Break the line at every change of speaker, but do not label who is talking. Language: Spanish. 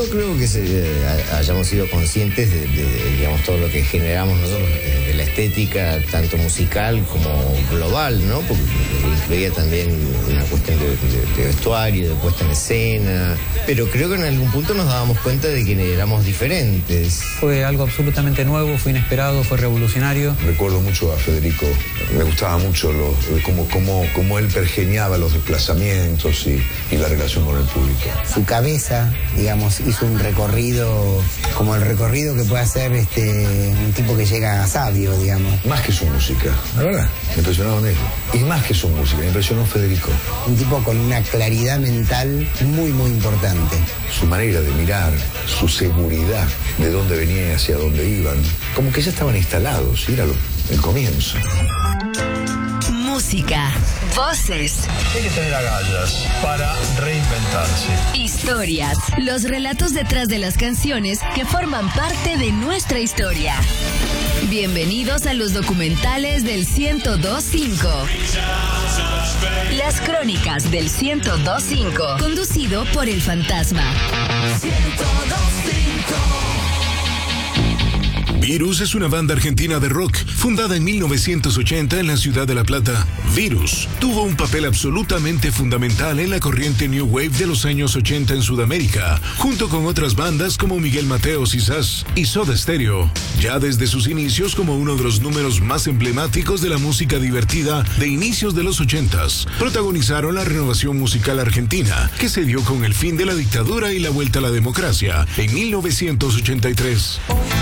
creo que hayamos sido conscientes de, digamos, todo lo que generamos nosotros, de la estética, tanto musical como global, ¿no? Porque incluía también una cuestión de vestuario, de puesta en escena, pero creo que en algún punto nos dábamos cuenta de que éramos diferentes.
Fue algo absolutamente nuevo, fue inesperado, fue revolucionario.
Recuerdo mucho a Federico, me gustaba mucho cómo él pergeñaba los desplazamientos y la relación con el público.
Su cabeza, digamos, hizo un recorrido, como el recorrido que puede hacer un tipo que llega a sabio, digamos.
Más que su música, la verdad, me impresionaron ellos. Y más que su música, me impresionó Federico.
Un tipo con una claridad mental muy, muy importante.
Su manera de mirar, su seguridad de dónde venía y hacia dónde iban, como que ya estaban instalados, y era el comienzo.
Música, voces.
Hay que tener agallas para reinventarse.
Historias, los relatos detrás de las canciones que forman parte de nuestra historia. Bienvenidos a los documentales del 102.5. Las crónicas del 102.5, conducido por El Fantasma. 102.5.
Virus es una banda argentina de rock, fundada en 1980 en la ciudad de La Plata. Virus tuvo un papel absolutamente fundamental en la corriente New Wave de los años 80 en Sudamérica, junto con otras bandas como Miguel Mateos y Sass y Soda Stereo. Ya desde sus inicios como uno de los números más emblemáticos de la música divertida de inicios de los 80s, protagonizaron la renovación musical argentina, que se dio con el fin de la dictadura y la vuelta a la democracia en 1983.